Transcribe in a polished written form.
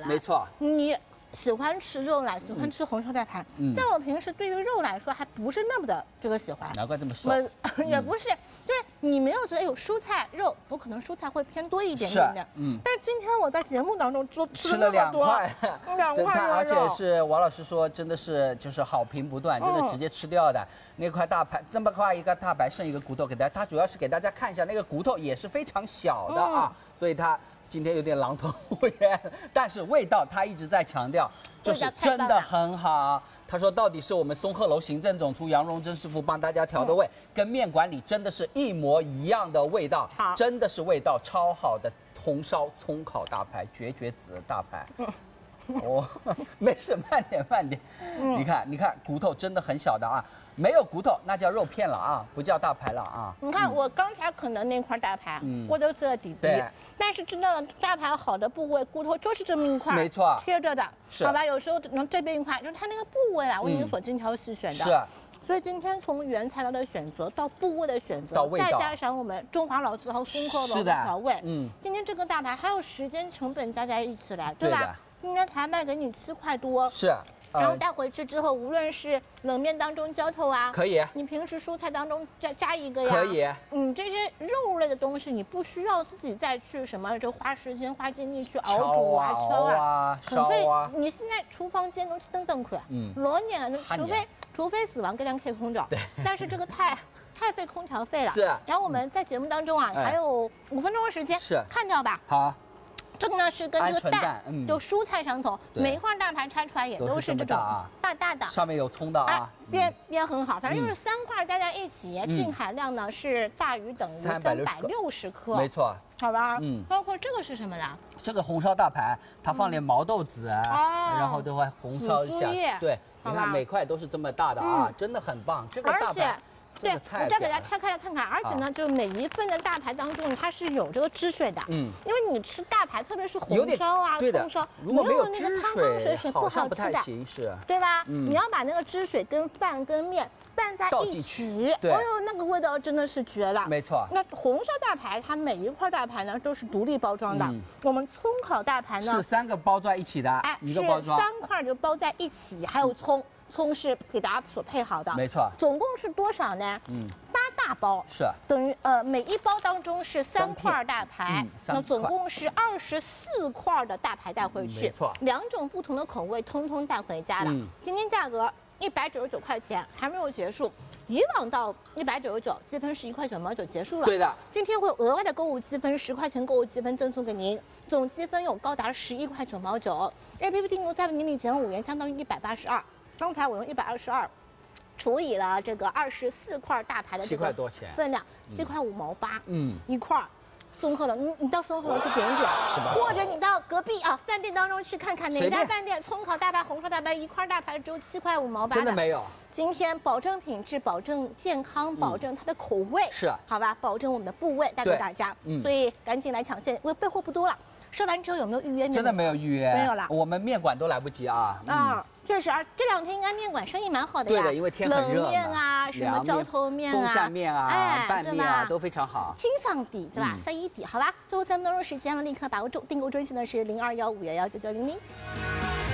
来。 没错。 你喜欢吃肉来，喜欢吃红烧大排。像我平时对于肉来说，还不是那么的这个喜欢。 难怪这么瘦。 也不是，就是你没有觉得有蔬菜肉，我可能蔬菜会偏多一点点的。但是今天我在节目当中吃了2块，2块而且是王老师说，真的是就是好评不断，真的直接吃掉的。那块大排这么块一个大排，剩一个骨头给大家，它主要是给大家看一下，那个骨头也是非常小的啊，所以它。今天有点狼吞虎咽，但是味道他一直在强调，就是真的很好。他说到底是我们松鹤楼行政总厨杨荣珍师傅帮大家调的味，跟面馆里真的是一模一样的味道，真的是味道超好的红烧葱烤大排，绝子的大排。哦，没事，慢点。你看，骨头真的很小的啊，没有骨头那叫肉片了啊，不叫大排了啊。 你看我刚才可能那块大排，我都遮底，但是知道了大排好的部位，骨头就是这么一块， 没错， 贴着的，好吧？有时候能这边一块，就是它那个部位啊，我已经所精挑细选的。 是。 所以今天从原材料的选择到部位的选择，再加上我们中华老字号松鹤楼的调味，今天这个大排还有时间成本加在一起来，对吧？今天才卖给你7块多， 是。 然后带回去之后，无论是冷面当中浇头啊， 可以； 你平时蔬菜当中加一个呀， 可以。 这些肉类的东西，你不需要自己再去什么，就花时间花精力去熬煮啊、敲啊，很费。你现在厨房间东西等可，老年除非死亡给咱开空调，但是这个太费空调费了。 是。 然后我们在节目当中啊，还有5分钟的时间，看掉吧。 好。 这个呢是跟这个蛋，就蔬菜相同，每一块大排拆出来也都是这种大的， 上面有葱的啊， 边很好，反正就是3块加在一起，净含量呢是大于等于360克， 没错， 好吧？包括这个是什么啦？ 这个红烧大排，它放点毛豆子，然后都会红烧一下，对，你看每块都是这么大的啊，真的很棒，这个大排。 对，我再给大家拆开来看看，而且呢，就每一份的大排当中，它是有这个汁水的。因为你吃大排，特别是红烧啊、葱烧， 如果没有那个汤水不好吃的， 是， 对吧？你要把那个汁水跟饭跟面拌在一起， 对， 哦呦，那个味道真的是绝了。 没错。 那红烧大排，它每一块大排呢都是独立包装的。我们葱烤大排呢是3个包在一起的，一个包装 ，3块就包在一起，还有葱是给大家所配好的， 没错。 总共是多少呢？8大包， 是等于每一包当中是3块大排，那总共是24块的大排带回去， 没错 ，2种不同的口味通通带回家了。今天价格199块钱，还没有结束。以往到199，积分是1块9毛9结束了。 对的， 今天会额外的购物积分10块钱购物积分赠送给您，总积分有高达11块9毛9。APP 订购在您里减5元，相当于182。刚才我用122除以了这个24块大排的这个分量，7块5毛8，一块。松鹤楼，你到松鹤楼去点一点， 是吧？ 或者你到隔壁啊饭店当中去看看哪家饭店葱烤大排、红烧大排一块大排只有7块5毛8的， 真的没有。 今天保证品质，保证健康，保证它的口味， 是好吧？保证我们的部位带给大家，所以赶紧来抢现，因为备货不多了。说完之后有没有预约？ 真的没有预约， 没有了。 我们面馆都来不及啊。 确实，这2天应该面馆生意蛮好的呀。 对的，因为天很热嘛。 冷面啊，什么浇头面啊、 风扇面啊、拌面啊都非常好。 清爽底，对吧？3一底，好吧。最后3分钟时间了，立刻把握住，订购专线呢是0215119900。